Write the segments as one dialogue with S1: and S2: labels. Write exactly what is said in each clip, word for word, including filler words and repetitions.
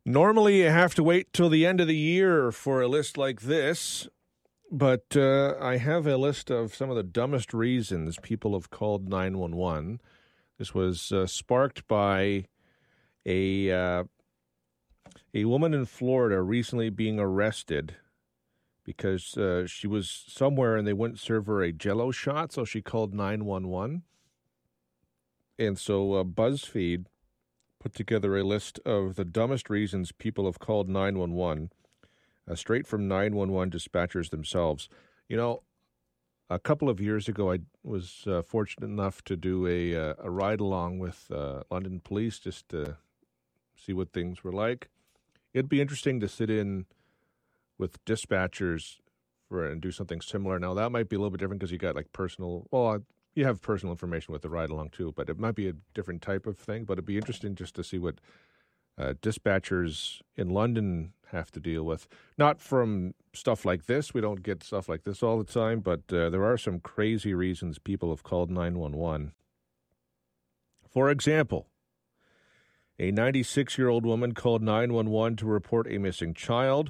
S1: Normally, you have to wait till the end of the year for a list like this, but uh, I have a list of some of the dumbest reasons people have called nine one one. This was uh, sparked by a uh, a woman in Florida recently being arrested because uh, she was somewhere and they wouldn't serve her a Jell-O shot, so she called nine one one. And so uh, BuzzFeed put together a list of the dumbest reasons people have called nine one one, uh, straight from nine one one dispatchers themselves. You know, a couple of years ago, I was uh, fortunate enough to do a, uh, a ride-along with uh, London Police just to see what things were like. It'd be interesting to sit in with dispatchers for and do something similar. Now, that might be a little bit different because you got like personal, well, you have personal information with the ride-along too, but it might be a different type of thing. But it'd be interesting just to see what uh, dispatchers in London have to deal with. Not from stuff like this. We don't get stuff like this all the time, but uh, there are some crazy reasons people have called nine one one. For example, a ninety-six-year-old woman called nine one one to report a missing child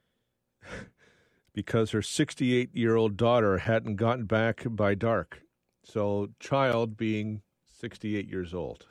S1: because her sixty-eight-year-old daughter hadn't gotten back by dark. So, child being sixty-eight years old.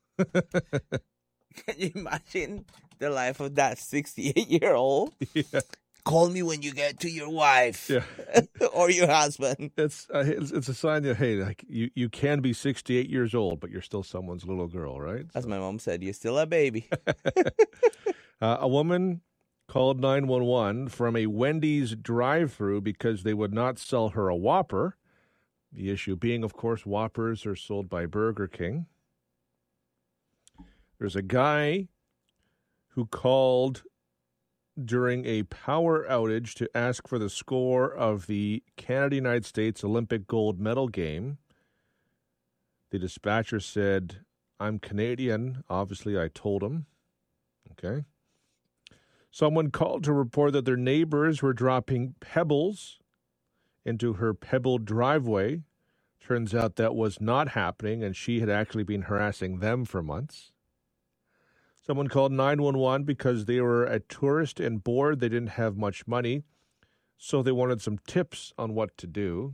S2: Can you imagine the life of that sixty-eight-year-old?
S1: Yeah.
S2: Call me when you get to your wife.
S1: Yeah.
S2: Or your husband.
S1: It's, uh, it's it's a sign that, hey, like you, you can be sixty-eight years old, but you're still someone's little girl, right?
S2: As
S1: So.
S2: my mom said, you're still a baby.
S1: uh, a woman called nine one one from a Wendy's drive-thru because they would not sell her a Whopper. The issue being, of course, Whoppers are sold by Burger King. There's a guy who called during a power outage to ask for the score of the Canada-United States Olympic gold medal game. The dispatcher said, "I'm Canadian." Obviously, I told him. Okay. Someone called to report that their neighbors were dropping pebbles into her pebbled driveway. Turns out that was not happening, and she had actually been harassing them for months. Someone called nine one one because they were a tourist and bored. They didn't have much money, so they wanted some tips on what to do.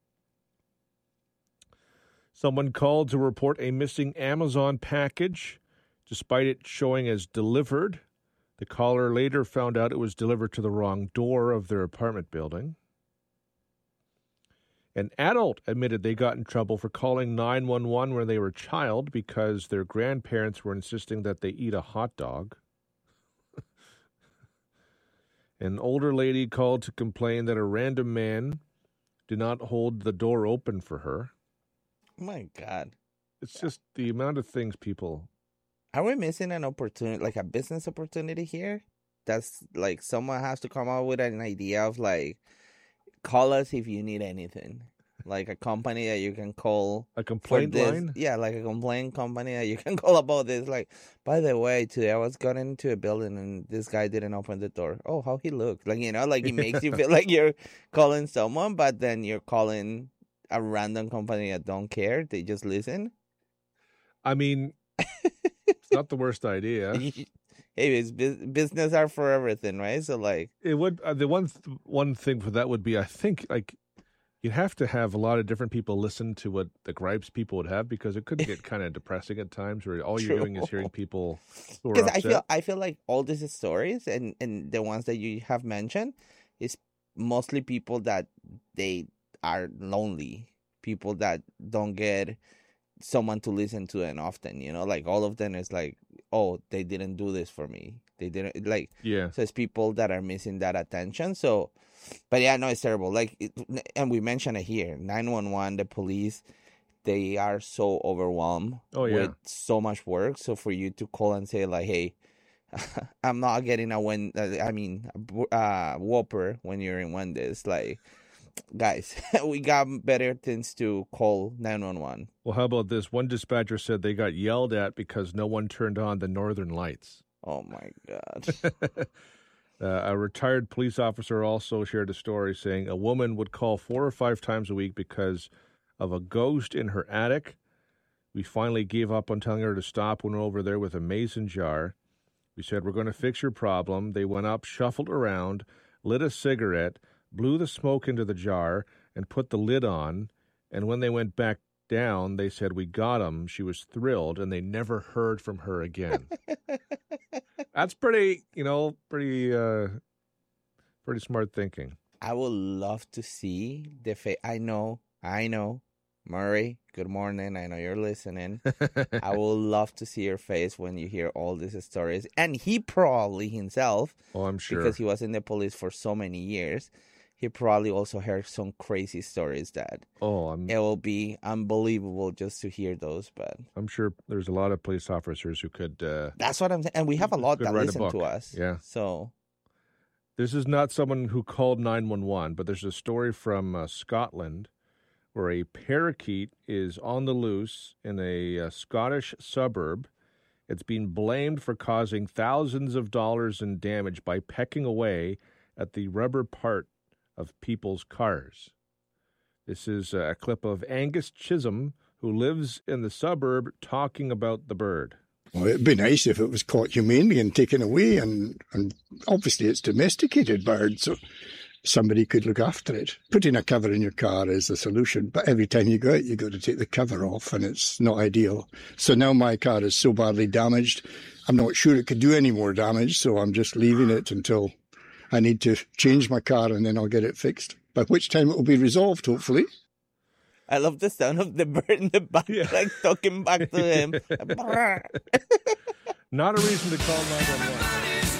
S1: Someone called to report a missing Amazon package, despite it showing as delivered. The caller later found out it was delivered to the wrong door of their apartment building. An adult admitted they got in trouble for calling nine one one when they were a child because their grandparents were insisting that they eat a hot dog. An older lady called to complain that a random man did not hold the door open for her.
S2: Oh my God.
S1: It's just the amount of things people...
S2: Are we missing an opportunity, like a business opportunity here? That's like someone has to come up with an idea of like, call us if you need anything. Like a company that you can call.
S1: A complaint line?
S2: Yeah, like a complaint company that you can call about this. Like, by the way, today I was going into a building and this guy didn't open the door. Oh, how he looked. Like, you know, like it makes you feel like you're calling someone, but then you're calling a random company that don't care. They just listen.
S1: I mean, it's not the worst idea.
S2: Hey, it's business are for everything, right? So, like,
S1: it would. Uh, the one th- one thing for that would be, I think, like you'd have to have a lot of different people listen to what the gripes people would have because it could get kind of depressing at times, where all you're
S2: True.
S1: doing is hearing people who are
S2: because
S1: upset.
S2: I feel I feel like all these stories and and the ones that you have mentioned is mostly people that they are lonely, people that don't get someone to listen to and often, you know, like all of them is like, oh, they didn't do this for me. They didn't like,
S1: yeah.
S2: So it's people that are missing that attention. So, but yeah, no, it's terrible. Like, it, and we mentioned it here, nine one one, the police, they are so overwhelmed
S1: oh, yeah.
S2: with so much work. So for you to call and say like, hey, I'm not getting a when, I mean, uh, Whopper when you're in Wendy's, like, guys, we got better things to call nine one one.
S1: Well, how about this? One dispatcher said they got yelled at because no one turned on the northern lights.
S2: Oh, my God.
S1: uh, a retired police officer also shared a story saying a woman would call four or five times a week because of a ghost in her attic. We finally gave up on telling her to stop, went over there with a mason jar. We said, we're going to fix your problem. They went up, shuffled around, lit a cigarette, blew the smoke into the jar, and put the lid on. And when they went back down, they said, we got him. She was thrilled, and they never heard from her again. That's pretty, you know, pretty, uh, pretty smart thinking.
S2: I would love to see the face. I know, I know. Murray, good morning. I know you're listening. I would love to see your face when you hear all these stories. And he probably himself,
S1: oh, I'm sure,
S2: because he was in the police for so many years, he probably also heard some crazy stories that
S1: oh, I'm,
S2: it will be unbelievable just to hear those. But
S1: I'm sure there's a lot of police officers who could. Uh,
S2: That's what I'm saying. And we have a lot that listen to us.
S1: Yeah.
S2: So
S1: this is not someone who called nine one one, but there's a story from uh, Scotland where a parakeet is on the loose in a uh, Scottish suburb. It's been blamed for causing thousands of dollars in damage by pecking away at the rubber part of people's cars. This is a clip of Angus Chisholm, who lives in the suburb, talking about the bird.
S3: Well, it'd be nice if it was caught humanely and taken away, and, and obviously it's domesticated bird, so somebody could look after it. Putting a cover in your car is the solution, but every time you go out, you got to take the cover off, and it's not ideal. So now my car is so badly damaged, I'm not sure it could do any more damage, so I'm just leaving it until I need to change my car, and then I'll get it fixed, by which time it will be resolved, hopefully.
S2: I love the sound of the bird in the back, yeah. like talking back to him.
S1: Not a reason to call nine one one.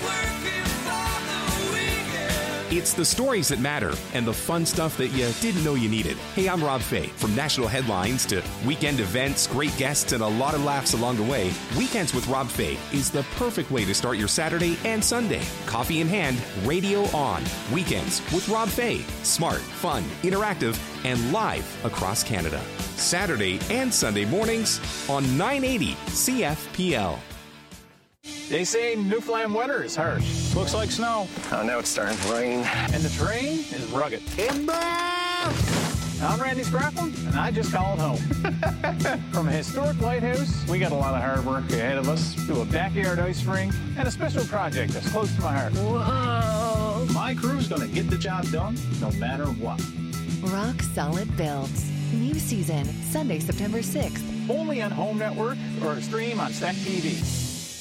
S4: It's the stories that matter and the fun stuff that you didn't know you needed. Hey, I'm Rob Fay. From national headlines to weekend events, great guests, and a lot of laughs along the way, Weekends with Rob Fay is the perfect way to start your Saturday and Sunday. Coffee in hand, radio on. Weekends with Rob Fay. Smart, fun, interactive, and live across Canada. Saturday and Sunday mornings on nine eighty C F P L.
S5: They say Newfoundland winter is harsh. Looks like snow.
S6: Oh, now it's starting to rain.
S5: And the terrain is rugged. Timber! I'm Randy Scrappin, and I just called home. From a historic lighthouse, we got a lot of hard work ahead of us, to a backyard ice rink, and a special project that's close to my heart. Whoa! My crew's going to get the job done, no matter what.
S7: Rock Solid Builds. New season, Sunday, September sixth.
S5: Only on Home Network or stream on Stack T V.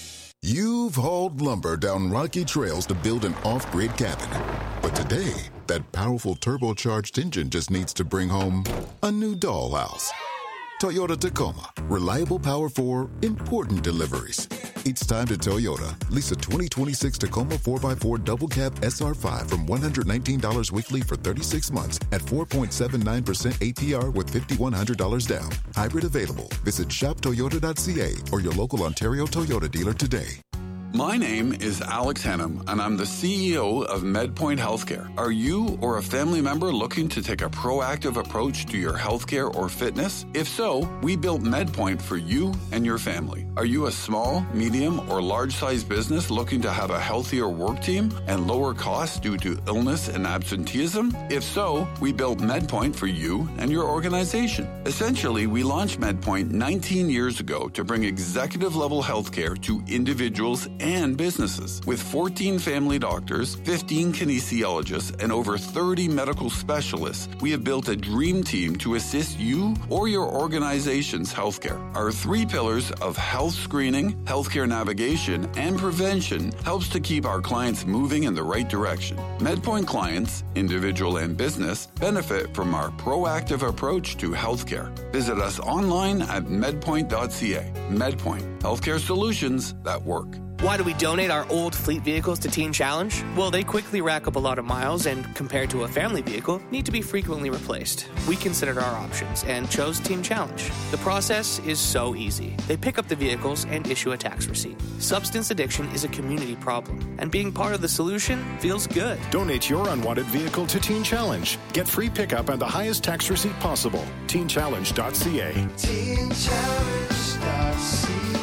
S8: You've hauled lumber down rocky trails to build an off-grid cabin. But today, that powerful turbocharged engine just needs to bring home a new dollhouse. Toyota Tacoma. Reliable power for important deliveries. It's time to Toyota. Lease a twenty twenty-six Tacoma four by four Double Cab S R five from one hundred nineteen dollars weekly for thirty-six months at four point seven nine percent A P R with five thousand one hundred dollars down. Hybrid available. Visit shop toyota dot c a or your local Ontario Toyota dealer today.
S9: My name is Alex Hennum, and I'm the C E O of MedPoint Healthcare. Are you or a family member looking to take a proactive approach to your healthcare or fitness? If so, we built MedPoint for you and your family. Are you a small, medium, or large-sized business looking to have a healthier work team and lower costs due to illness and absenteeism? If so, we built MedPoint for you and your organization. Essentially, we launched MedPoint nineteen years ago to bring executive-level healthcare to individuals and businesses. With fourteen family doctors, fifteen kinesiologists, and over thirty medical specialists, we have built a dream team to assist you or your organization's healthcare. Our three pillars of health screening, healthcare navigation, and prevention helps to keep our clients moving in the right direction. MedPoint clients, individual and business, benefit from our proactive approach to healthcare. Visit us online at medpoint dot c a. MedPoint, healthcare solutions that work.
S10: Why do we donate our old fleet vehicles to Teen Challenge? Well, they quickly rack up a lot of miles and, compared to a family vehicle, need to be frequently replaced. We considered our options and chose Teen Challenge. The process is so easy. They pick up the vehicles and issue a tax receipt. Substance addiction is a community problem, and being part of the solution feels good.
S11: Donate your unwanted vehicle to Teen Challenge. Get free pickup and the highest tax receipt possible. teen challenge dot c a. teen challenge dot c a.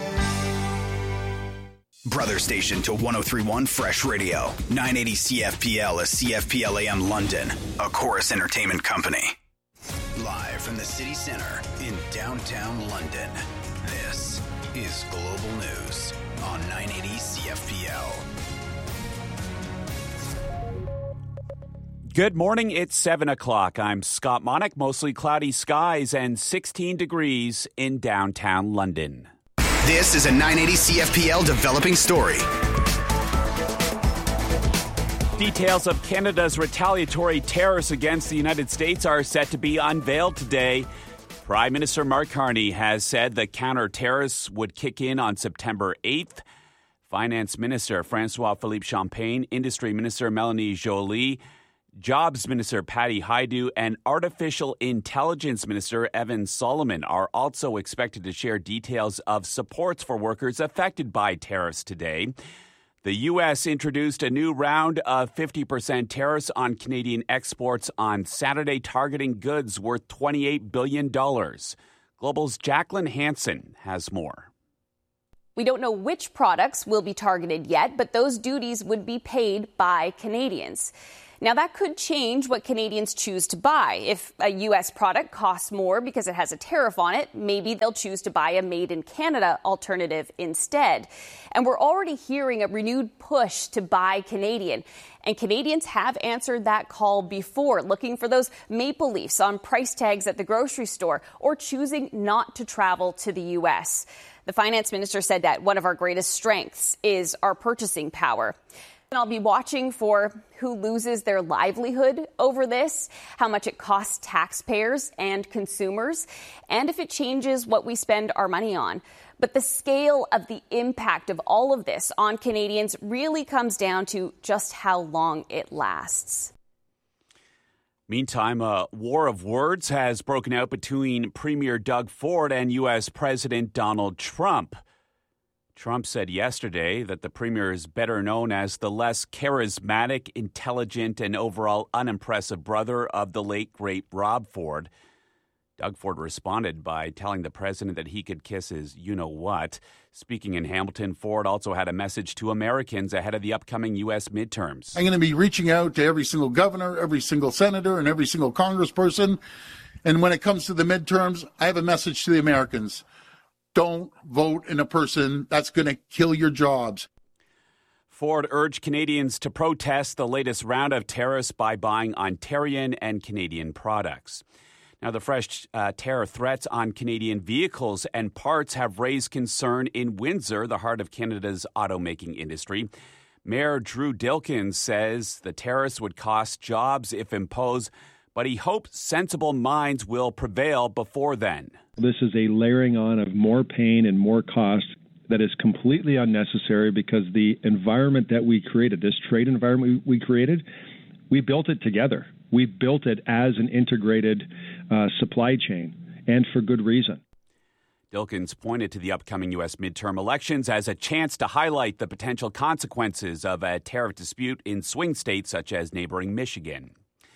S12: Brother station to one oh three point one Fresh Radio. nine eighty C F P L is C F P L A M London, a Chorus Entertainment company. Live from the city center in downtown London, this is Global News on nine eighty C F P L.
S6: Good morning. It's seven o'clock. I'm Scott Monick. Mostly cloudy skies and sixteen degrees in downtown London.
S12: This is a nine eighty C F P L developing story.
S6: Details of Canada's retaliatory tariffs against the United States are set to be unveiled today. Prime Minister Mark Carney has said the counter-tariffs would kick in on September eighth. Finance Minister François-Philippe Champagne, Industry Minister Melanie Joly, Jobs Minister Patty Hajdu, and Artificial Intelligence Minister Evan Solomon are also expected to share details of supports for workers affected by tariffs today. The U S introduced a new round of fifty percent tariffs on Canadian exports on Saturday, targeting goods worth twenty-eight billion dollars. Global's Jacqueline Hansen has more.
S13: We don't know which products will be targeted yet, but those duties would be paid by Canadians. Now, that could change what Canadians choose to buy. If a U S product costs more because it has a tariff on it, maybe they'll choose to buy a made-in-Canada alternative instead. And we're already hearing a renewed push to buy Canadian. And Canadians have answered that call before, looking for those maple leafs on price tags at the grocery store or choosing not to travel to the U S. The finance minister said that one of our greatest strengths is our purchasing power. And I'll be watching for who loses their livelihood over this, how much it costs taxpayers and consumers, and if it changes what we spend our money on. But the scale of the impact of all of this on Canadians really comes down to just how long it lasts.
S6: Meantime, a war of words has broken out between Premier Doug Ford and U S President Donald Trump. Trump said yesterday that the premier is better known as the less charismatic, intelligent, and overall unimpressive brother of the late, great Rob Ford. Doug Ford responded by telling the president that he could kiss his you-know-what. Speaking in Hamilton, Ford also had a message to Americans ahead of the upcoming U S midterms.
S14: I'm going to be reaching out to every single governor, every single senator, and every single congressperson. And when it comes to the midterms, I have a message to the Americans. Don't vote in a person that's going to kill your jobs.
S6: Ford urged Canadians to protest the latest round of tariffs by buying Ontarian and Canadian products. Now, the fresh uh, tariff threats on Canadian vehicles and parts have raised concern in Windsor, the heart of Canada's automaking industry. Mayor Drew Dilkens says the tariffs would cost jobs if imposed, but he hopes sensible minds will prevail before then.
S15: This is a layering on of more pain and more cost that is completely unnecessary because the environment that we created, this trade environment we created, we built it together. We built it as an integrated uh, supply chain, and for good reason.
S6: Dilkens pointed to the upcoming U S midterm elections as a chance to highlight the potential consequences of a tariff dispute in swing states such as neighboring Michigan.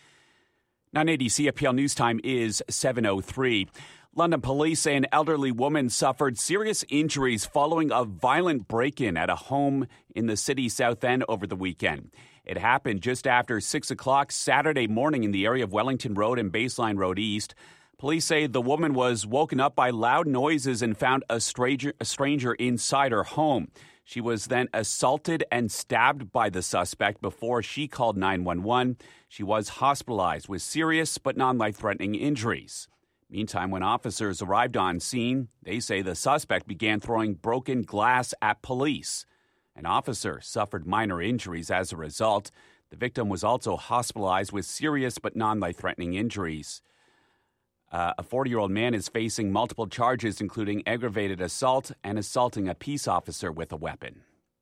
S6: nine eighty C F P L News Time is seven oh three. London police say an elderly woman suffered serious injuries following a violent break-in at a home in the city's South End over the weekend. It happened just after six o'clock Saturday morning in the area of Wellington Road and Baseline Road East. Police say the woman was woken up by loud noises and found a stranger, a stranger inside her home. She was then assaulted and stabbed by the suspect before she called nine one one. She was hospitalized with serious but non-life-threatening injuries. Meantime, when officers arrived on scene, they say the suspect began throwing broken glass at police. An officer suffered minor injuries as a result. The victim was also hospitalized with serious but non-life-threatening injuries. Uh, a forty-year-old man is facing multiple charges, including aggravated assault and assaulting a peace officer with a weapon.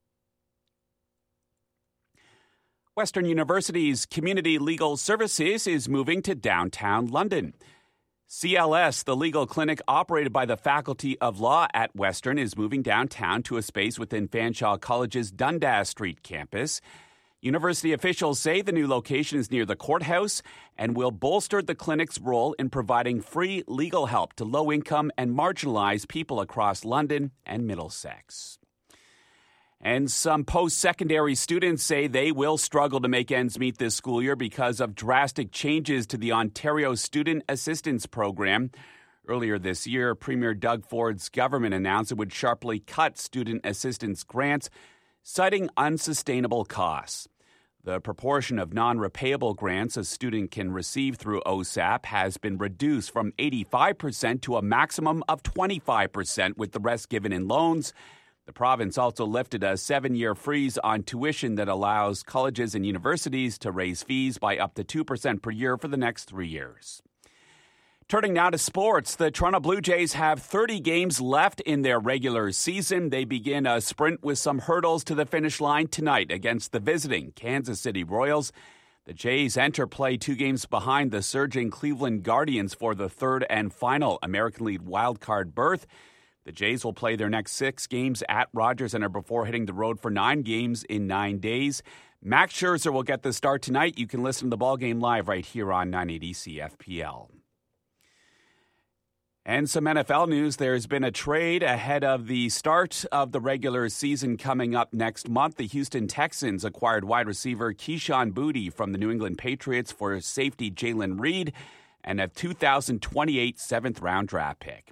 S6: Western University's Community Legal Services is moving to downtown London. C L S, the legal clinic operated by the Faculty of Law at Western, is moving downtown to a space within Fanshawe College's Dundas Street campus. University officials say the new location is near the courthouse and will bolster the clinic's role in providing free legal help to low-income and marginalized people across London and Middlesex. And some post-secondary students say they will struggle to make ends meet this school year because of drastic changes to the Ontario Student Assistance Program. Earlier this year, Premier Doug Ford's government announced it would sharply cut student assistance grants. citing unsustainable costs. The proportion of non-repayable grants a student can receive through O S A P has been reduced from eighty-five percent to a maximum of twenty-five percent, with the rest given in loans. The province also lifted a seven-year freeze on tuition that allows colleges and universities to raise fees by up to two percent per year for the next three years. Turning now to sports, the Toronto Blue Jays have thirty games left in their regular season. They begin a sprint with some hurdles to the finish line tonight against the visiting Kansas City Royals. The Jays enter play two games behind the surging Cleveland Guardians for the third and final American League wildcard berth. The Jays will play their next six games at Rogers Centre before hitting the road for nine games in nine days. Max Scherzer will get the start tonight. You can listen to the ballgame live right here on nine eighty C F P L. And some N F L news. There's been a trade ahead of the start of the regular season coming up next month. The Houston Texans acquired wide receiver Keyshawn Boutte from the New England Patriots for safety Jalen Reed and a two thousand twenty-eight seventh-round draft pick.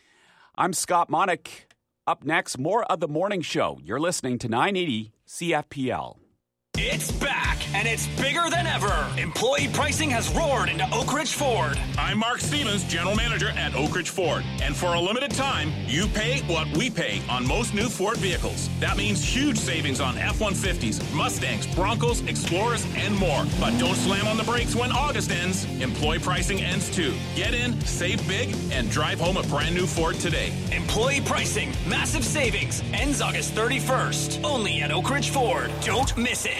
S6: I'm Scott Monick. Up next, more of The Morning Show. You're listening to nine eighty C F P L.
S16: It's back, and it's bigger than ever. Employee pricing has roared into Oak Ridge Ford.
S17: I'm Mark Stevens, General Manager at Oak Ridge Ford. And for a limited time, you pay what we pay on most new Ford vehicles. That means huge savings on F one fifties, Mustangs, Broncos, Explorers, and more. But don't slam on the brakes when August ends. Employee pricing ends too. Get in, save big, and drive home a brand new Ford today.
S16: Employee pricing, massive savings, ends August thirty-first. Only at Oak Ridge Ford. Don't miss it.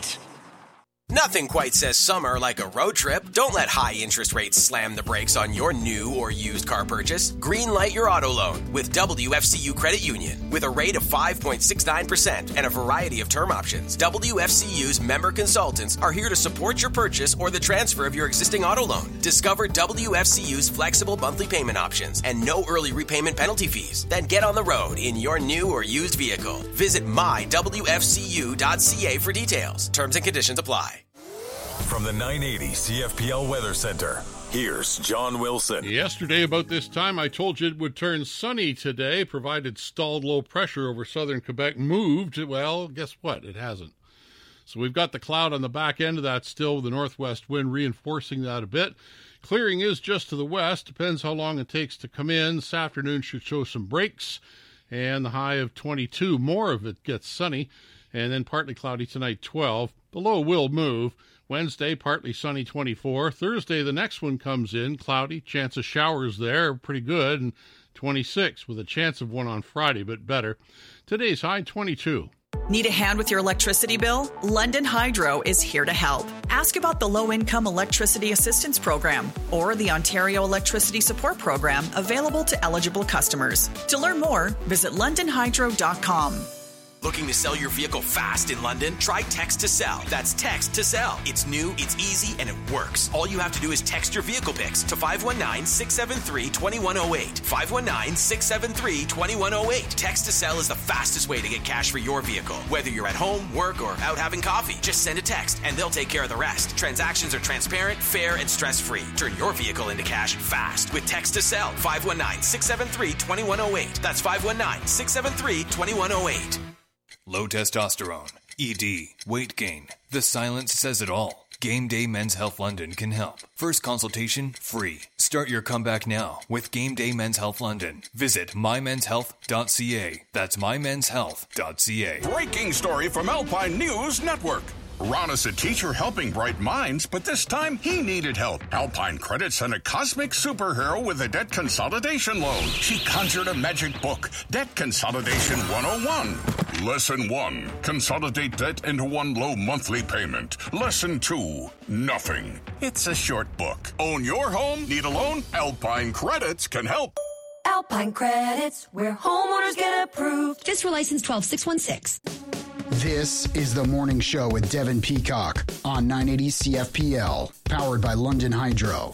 S18: Nothing quite says summer like a road trip. Don't let high interest rates slam the brakes on your new or used car purchase. Greenlight your auto loan with W F C U Credit Union. With a rate of five point six nine percent and a variety of term options, W F C U's member consultants are here to support your purchase or the transfer of your existing auto loan. Discover W F C U's flexible monthly payment options and no early repayment penalty fees. Then get on the road in your new or used vehicle. Visit my W F C U dot C A for details. Terms and conditions apply.
S19: From the nine eighty C F P L Weather Center, here's John Wilson.
S20: Yesterday, about this time, I told you it would turn sunny today, provided stalled low pressure over southern Quebec moved. Well, guess what? It hasn't. So we've got the cloud on the back end of that still, with the northwest wind reinforcing that a bit. Clearing is just to the west. Depends how long it takes to come in. This afternoon should show some breaks, and the high of twenty-two. More of it gets sunny, and then partly cloudy tonight, twelve. The low will move. Wednesday, partly sunny, twenty-four. Thursday, the next one comes in, cloudy, chance of showers there, pretty good, and twenty-six, with a chance of one on Friday, but better. Today's high, twenty-two.
S21: Need a hand with your electricity bill? London Hydro is here to help. Ask about the Low-Income Electricity Assistance Program or the Ontario Electricity Support Program, available to eligible customers. To learn more, visit london hydro dot com.
S18: Looking to sell your vehicle fast in London? Try Text to Sell. That's Text to Sell. It's new, it's easy, and it works. All you have to do is text your vehicle pics to five one nine, six seven three, two one zero eight. five one nine, six seven three, two one zero eight. Text to Sell is the fastest way to get cash for your vehicle. Whether you're at home, work, or out having coffee, just send a text and they'll take care of the rest. Transactions are transparent, fair, and stress-free. Turn your vehicle into cash fast with Text to Sell. five one nine, six seven three, two one zero eight. That's five one nine, six seven three, two one zero eight.
S22: Low testosterone, E D, weight gain. The silence says it all. Game Day Men's Health London can help. First consultation, free. Start your comeback now with Game Day Men's Health London. Visit my mens health dot c a. That's my mens health dot c a.
S23: Breaking story from Alpine News Network. Ron is a teacher helping bright minds, but this time he needed help. Alpine Credit sent a cosmic superhero with a debt consolidation loan. She conjured a magic book, Debt Consolidation one oh one. Lesson one, consolidate debt into one low monthly payment. Lesson two, nothing. It's a short book. Own your home? Need a loan? Alpine Credits can help.
S24: Alpine Credits, where homeowners get approved. Just for license twelve six one six.
S25: This is The Morning Show with Devin Peacock on nine eighty C F P L, powered by London Hydro.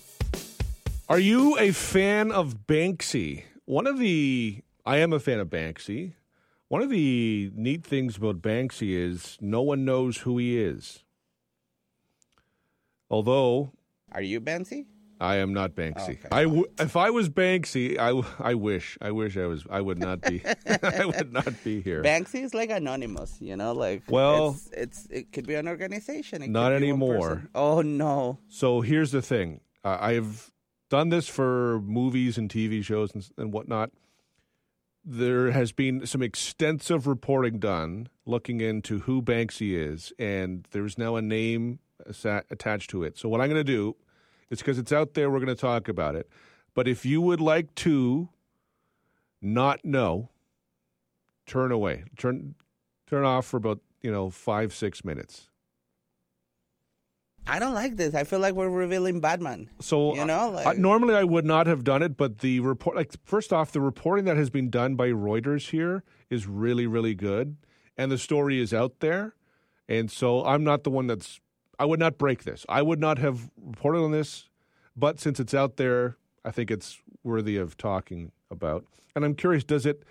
S1: Are you a fan of Banksy? One of the... I am a fan of Banksy. One of the neat things about Banksy is no one knows who he is. Although...
S2: Are you Banksy?
S1: I am not Banksy.
S2: Okay.
S1: I w- if I was Banksy, I, w- I wish. I wish I was. I would not be. I would not be here.
S2: Banksy is like anonymous, you know, like
S1: well,
S2: it's, it's it could be an organization. It
S1: not
S2: could be one
S1: anymore.
S2: person. Oh no.
S1: So here's the thing. Uh, I've done this for movies and T V shows and, and whatnot. There has been some extensive reporting done looking into who Banksy is, and there's now a name attached to it. So what I'm going to do. It's because it's out there, we're going to talk about it. But if you would like to not know, turn away. Turn turn off for about, you know, five, six minutes.
S2: I don't like this. I feel like we're revealing Batman.
S1: So,
S2: you know, like...
S1: uh, normally I would not have done it, but the report, like, first off, the reporting that has been done by Reuters here is really, really good. And the story is out there. And so I'm not the one that's I would not break this. I would not have reported on this, but since it's out there, I think it's worthy of talking about. And I'm curious, does it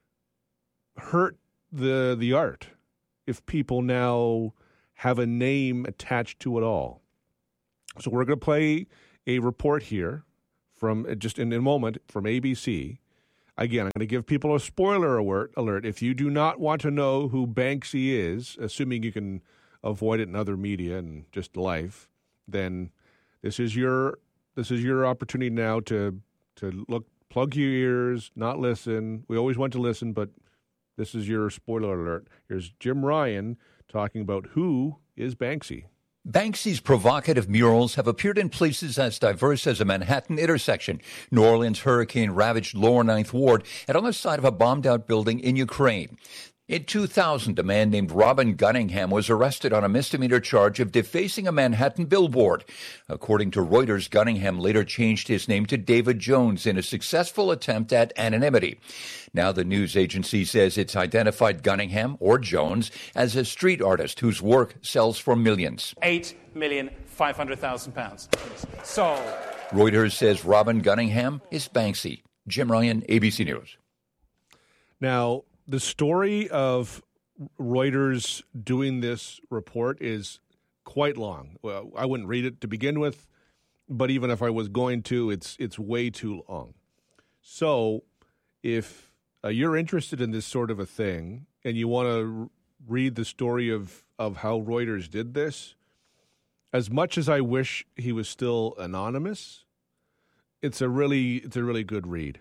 S1: hurt the the art if people now have a name attached to it all? So we're going to play a report here from just in a moment from A B C. Again, I'm going to give people a spoiler alert. Alert: if you do not want to know who Banksy is, assuming you can avoid it in other media and just life, then this is your this is your opportunity now to to look, plug your ears, not listen. We always want to listen, but this is your spoiler alert. Here's Jim Ryan talking about who is Banksy.
S3: Banksy's provocative murals have appeared in places as diverse as a Manhattan intersection, New Orleans hurricane-ravaged Lower Ninth Ward, and on the side of a bombed-out building in Ukraine. In two thousand, a man named Robin Gunningham was arrested on a misdemeanor charge of defacing a Manhattan billboard. According to Reuters, Gunningham later changed his name to David Jones in a successful attempt at anonymity. Now the news agency says it's identified Gunningham, or Jones, as a street artist whose work sells for millions.
S4: Eight million five hundred thousand pounds. So
S3: Reuters says Robin Gunningham is Banksy. Jim Ryan, A B C News.
S1: Now, the story of Reuters doing this report is quite long. Well, I wouldn't read it to begin with, but even if I was going to, it's it's way too long. So if uh, you're interested in this sort of a thing and you want to r- read the story of, of how Reuters did this, as much as I wish he was still anonymous, it's a really it's a really good read.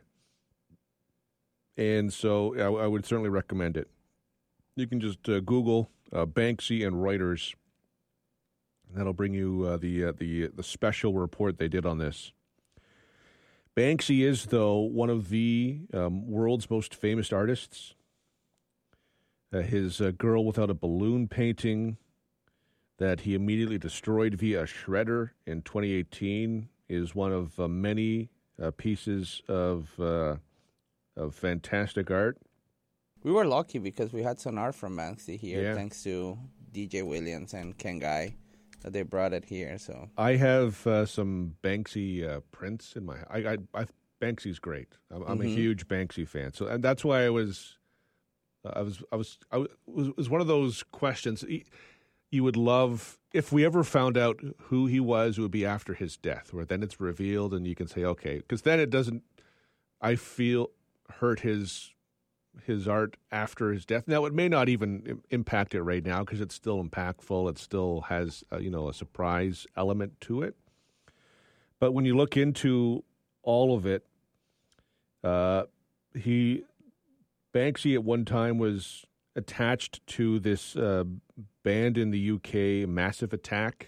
S1: And so I, I would certainly recommend it. You can just uh, Google uh, Banksy and Reuters. And that'll bring you uh, the uh, the the special report they did on this. Banksy is, though, one of the um, world's most famous artists. Uh, his uh, Girl Without a Balloon painting that he immediately destroyed via a shredder in twenty eighteen is one of uh, many uh, pieces of... Uh, of fantastic art.
S2: We were lucky because we had some art from Banksy here,
S1: yeah.
S2: thanks to D J Williams and Ken Guy, that they brought it here. So
S1: I have uh, some Banksy uh, prints in my. I, I, I Banksy's great. I'm, I'm mm-hmm. a huge Banksy fan, so and that's why I was, uh, I was, I was, I was, it was one of those questions you would love if we ever found out who he was. It would be after his death, where then it's revealed, and you can say, okay, because then it doesn't. I feel. hurt his his art after his death. Now, it may not even impact it right now because it's still impactful. It still has, a, you know, a surprise element to it. But when you look into all of it, uh, he Banksy at one time was attached to this uh, band in the U K, Massive Attack.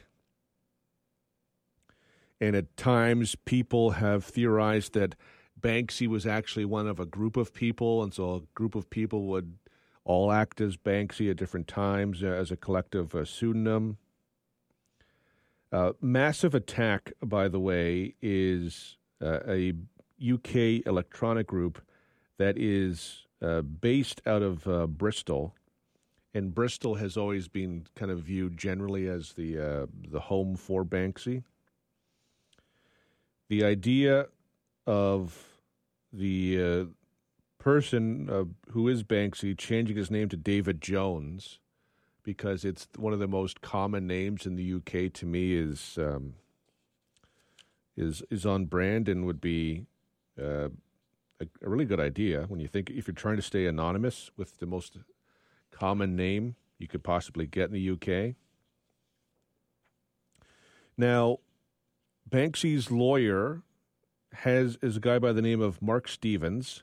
S1: And at times, people have theorized that Banksy was actually one of a group of people, and so a group of people would all act as Banksy at different times uh, as a collective uh, pseudonym. Uh, Massive Attack, by the way, is uh, a U K electronic group that is uh, based out of uh, Bristol, and Bristol has always been kind of viewed generally as the uh, the home for Banksy. The idea of the uh, person uh, who is Banksy changing his name to David Jones, because it's one of the most common names in the U K, to me is um, is is on brand and would be uh, a, a really good idea when you think if you're trying to stay anonymous with the most common name you could possibly get in the U K. Now, Banksy's lawyer has is a guy by the name of Mark Stevens.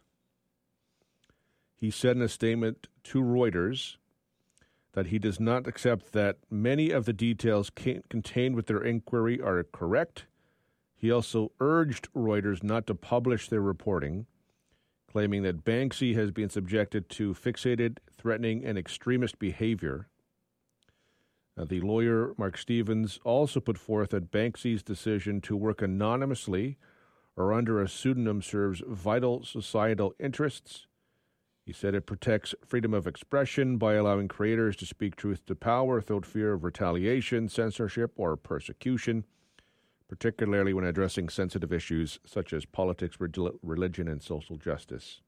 S1: He said in a statement to Reuters that he does not accept that many of the details contained with their inquiry are correct. He also urged Reuters not to publish their reporting, claiming that Banksy has been subjected to fixated, threatening, and extremist behavior. Uh, the lawyer, Mark Stevens, also put forth that Banksy's decision to work anonymously or under a pseudonym serves vital societal interests. He said it protects freedom of expression by allowing creators to speak truth to power without fear of retaliation, censorship, or persecution, particularly when addressing sensitive issues such as politics, religion, and social justice.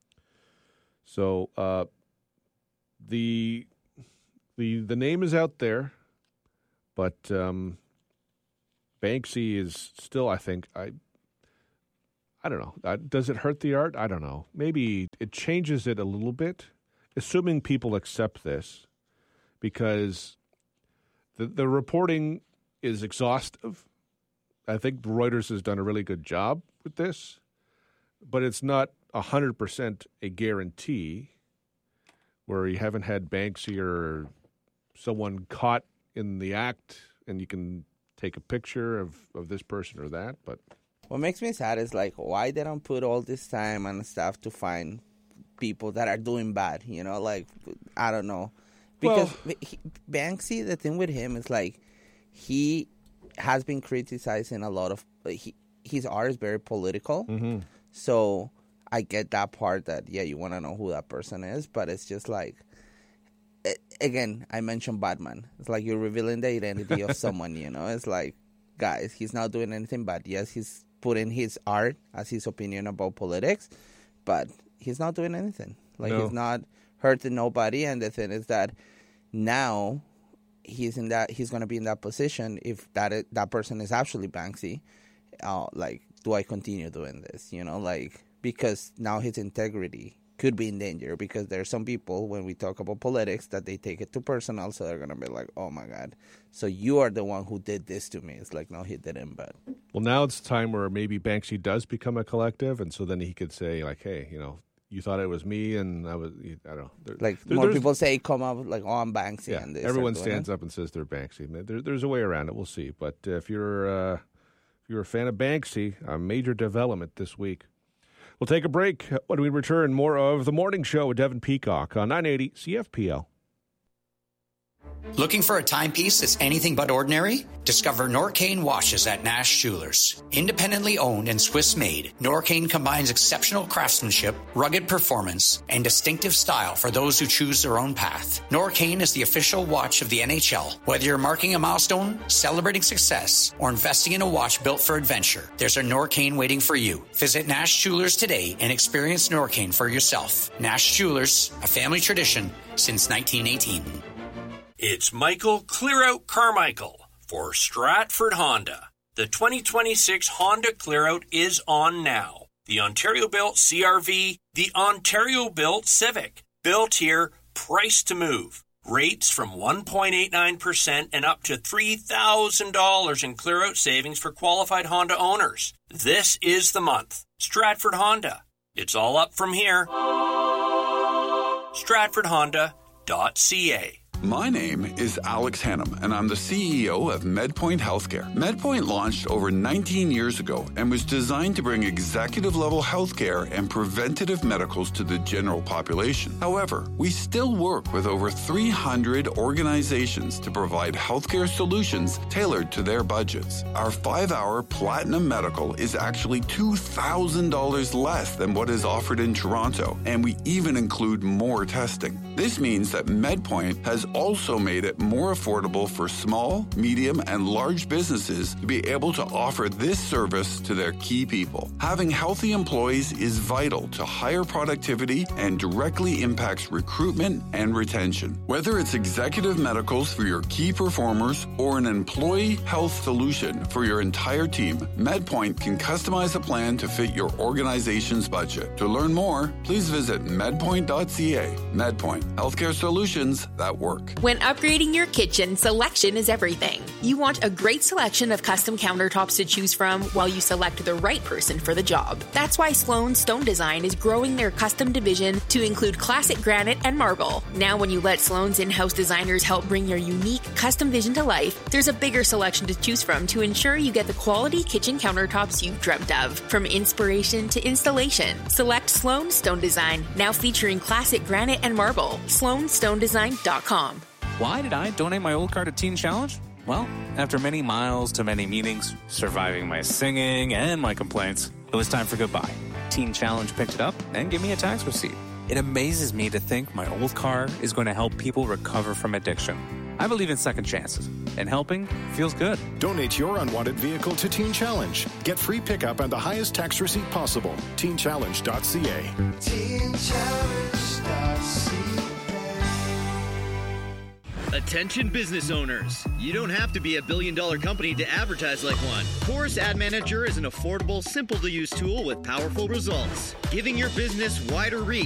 S1: So uh, the the the name is out there, but um, Banksy is still, I think, I I don't know. Uh, does it hurt the art? I don't know. Maybe it changes it a little bit, assuming people accept this, because the the reporting is exhaustive. I think Reuters has done a really good job with this, but it's not one hundred percent a guarantee where you haven't had Banksy or someone caught in the act and you can take a picture of, of this person or that. But
S2: what makes me sad is, like, why they don't put all this time and stuff to find people that are doing bad, you know? Like, I don't know. Because well, he, Banksy, the thing with him is, like, he has been criticizing a lot of he, his art is very political. Mm-hmm. So I get that part that, yeah, you want to know who that person is, but it's just like, it, again, I mentioned Batman. It's like you're revealing the identity of someone, you know? It's like, guys, he's not doing anything bad. Yes, he's putting his art as his opinion about politics, but he's not doing anything. Like, no. He's not hurting nobody, and the thing is that now he's in that he's going to be in that position if that is, that person is actually Banksy. Uh, like, do I continue doing this? You know, like, because now his integrity could be in danger, because there are some people, when we talk about politics, that they take it too personal, so they're going to be like, oh my God, so you are the one who did this to me. It's like, no, he didn't, but...
S1: Well, now it's time where maybe Banksy does become a collective, and so then he could say, like, hey, you know, you thought it was me, and I was, I don't know. There,
S2: like,
S1: there,
S2: more people say, come up, like, oh, I'm Banksy.
S1: Yeah,
S2: and they
S1: everyone stands up and says they're Banksy. There, there's a way around it. We'll see. But uh, if you're uh, if you're a fan of Banksy, a major development this week. We'll take a break. When we return, more of The Morning Show with Devin Peacock on nine eighty C F P L.
S5: Looking for a timepiece that's anything but ordinary? Discover Norcane watches at Nash Jewelers. Independently owned and Swiss-made, Norcane combines exceptional craftsmanship, rugged performance, and distinctive style for those who choose their own path. Norcane is the official watch of the N H L. Whether you're marking a milestone, celebrating success, or investing in a watch built for adventure, there's a Norcane waiting for you. Visit Nash Jewelers today and experience Norcane for yourself. Nash Jewelers, a family tradition since nineteen eighteen.
S7: It's Michael Clearout Carmichael for Stratford Honda. The twenty twenty-six Honda Clearout is on now. The Ontario-built C R V, the Ontario-built Civic. Built here, priced to move. Rates from one point eight nine percent and up to three thousand dollars in Clearout savings for qualified Honda owners. This is the month. Stratford Honda. It's all up from here. Stratford Honda dot C A.
S8: My name is Alex Hannum, and I'm the C E O of MedPoint Healthcare. MedPoint launched over nineteen years ago and was designed to bring executive-level healthcare and preventative medicals to the general population. However, we still work with over three hundred organizations to provide healthcare solutions tailored to their budgets. Our five-hour Platinum Medical is actually two thousand dollars less than what is offered in Toronto, and we even include more testing. This means that MedPoint has also made it more affordable for small, medium, and large businesses to be able to offer this service to their key people. Having healthy employees is vital to higher productivity and directly impacts recruitment and retention. Whether it's executive medicals for your key performers or an employee health solution for your entire team, MedPoint can customize a plan to fit your organization's budget. To learn more, please visit medpoint dot c a. MedPoint, healthcare solutions that work.
S9: When upgrading your kitchen, selection is everything. You want a great selection of custom countertops to choose from while you select the right person for the job. That's why Sloan Stone Design is growing their custom division to include classic granite and marble. Now when you let Sloan's in-house designers help bring your unique custom vision to life, there's a bigger selection to choose from to ensure you get the quality kitchen countertops you've dreamt of. From inspiration to installation, select Sloan Stone Design, now featuring classic granite and marble. sloan stone design dot com.
S10: Why did I donate my old car to Teen Challenge? Well, after many miles to many meetings, surviving my singing and my complaints, it was time for goodbye. Teen Challenge picked it up and gave me a tax receipt. It amazes me to think my old car is going to help people recover from addiction. I believe in second chances, and helping feels good.
S11: Donate your unwanted vehicle to Teen Challenge. Get free pickup and the highest tax receipt possible. teen challenge dot c a. teen challenge dot c a.
S12: Attention business owners. You don't have to be a billion dollar company to advertise like one. Chorus Ad Manager is an affordable, simple to use tool with powerful results, giving your business wider reach